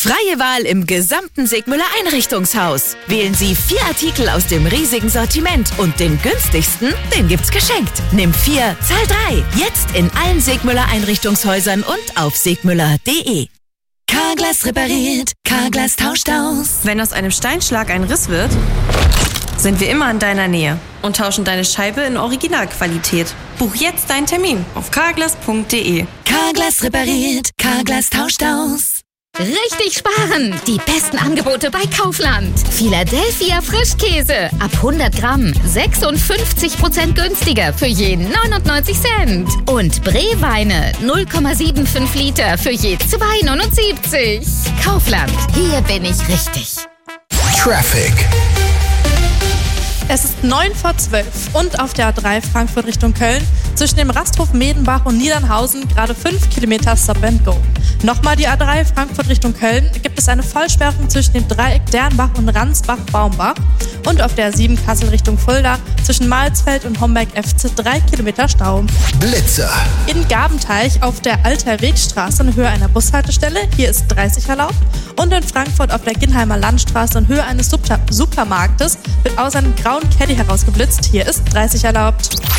Freie Wahl im gesamten Sigmüller Einrichtungshaus. Wählen Sie 4 Artikel aus dem riesigen Sortiment und den günstigsten, den gibt's geschenkt. Nimm 4, zahl 3. Jetzt in allen Sigmüller Einrichtungshäusern und auf sigmüller.de. Carglass repariert, Carglass tauscht aus. Wenn aus einem Steinschlag ein Riss wird, sind wir immer in deiner Nähe und tauschen deine Scheibe in Originalqualität. Buch jetzt deinen Termin auf carglass.de. Carglass repariert, Carglass tauscht aus. Richtig sparen! Die besten Angebote bei Kaufland. Philadelphia Frischkäse. Ab 100 Gramm 56% günstiger für je 99 Cent. Und Bree-Weine 0,75 Liter für je 2,79. Kaufland. Hier bin ich richtig. Traffic. Es ist 9:12 und auf der A3 Frankfurt Richtung Köln zwischen dem Rasthof Medenbach und Niedernhausen gerade 5 Kilometer Stop and Go. Nochmal die A3 Frankfurt Richtung Köln gibt es eine Vollsperrung zwischen dem Dreieck Dernbach und Ransbach-Baumbach. Und auf der 7 Kassel Richtung Fulda zwischen Malsfeld und Homberg-FC 3 Kilometer Stau. Blitzer. In Gabenteich auf der Alter Wegstraße in Höhe einer Bushaltestelle, hier ist 30 erlaubt. Und in Frankfurt auf der Ginnheimer Landstraße in Höhe eines Supermarktes wird aus einem grauen Caddy herausgeblitzt, hier ist 30 erlaubt.